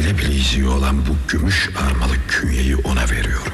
aile bileziği olan bu gümüş armalı künyeyi ona veriyor.